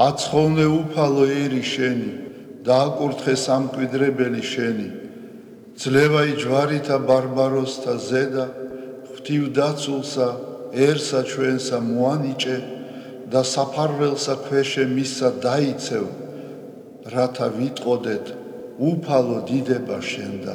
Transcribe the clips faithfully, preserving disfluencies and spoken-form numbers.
აცხოვნე უფალო ერი შენი, დააკურთხე სამკვიდრებელი შენი. ძლევაი ჯვარითა ბარბაროსთა ზედა, ღვთივ დაცულსა, ერსა ჩვენსა მოანიჭე და საფარველსა ქვეშე მისსა დაიცევ, რათა ვიტყოდეთ უფალო დიდება შენდა.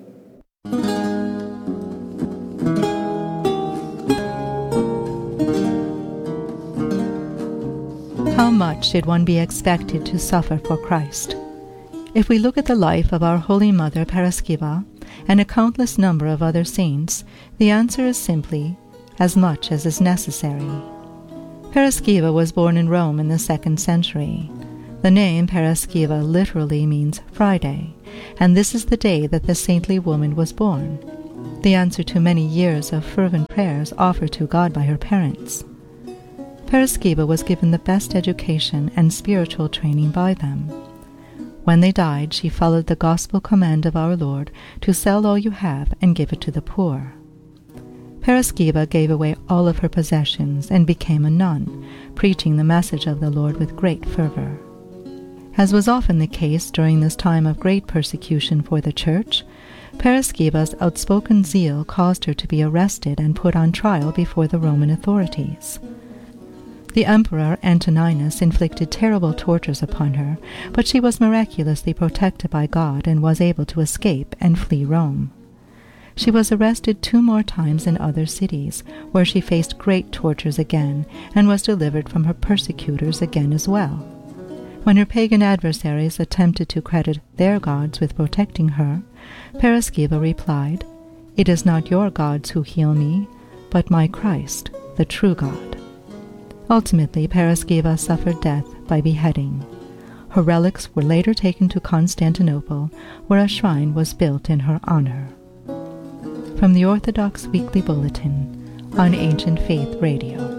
How much did one be expected to suffer for Christ? If we look at the life of our Holy Mother Paraskeeva and a countless number of other saints, the answer is simply, as much as is necessary. Paraskeeva was born in Rome in the second century. The name Paraskeeva literally means Friday, and this is the day that the saintly woman was born, the answer to many years of fervent prayers offered to God by her parents. Paraskeeva was given the best education and spiritual training by them. When they died, she followed the gospel command of our Lord to sell all you have and give it to the poor. Paraskeeva gave away all of her possessions and became a nun, preaching the message of the Lord with great fervor. As was often the case during this time of great persecution for the Church, Paraskeeva's outspoken zeal caused her to be arrested and put on trial before the Roman authorities. The Emperor Antoninus inflicted terrible tortures upon her, but she was miraculously protected by God and was able to escape and flee Rome. She was arrested two more times in other cities, where she faced great tortures again and was delivered from her persecutors again as well. When her pagan adversaries attempted to credit their gods with protecting her, Paraskeeva replied, "It is not your gods who heal me, but my Christ, the true God." Ultimately, Paraskeeva suffered death by beheading. Her relics were later taken to Constantinople, where a shrine was built in her honor. From the Orthodox Weekly Bulletin on Ancient Faith Radio.